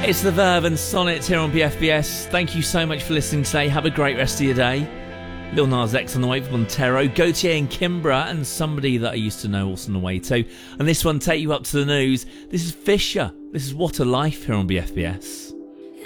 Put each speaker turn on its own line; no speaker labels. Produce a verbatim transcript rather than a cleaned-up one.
It's The Verve and Sonnet here on B F B S. Thank you so much for listening today. Have a great rest of your day. Lil Nas X on the way for Montero, Gautier and Kimbra, and somebody that I used to know also on the way too. And this one, take you up to the news. This is Fisher. This is What a Life here on B F B S.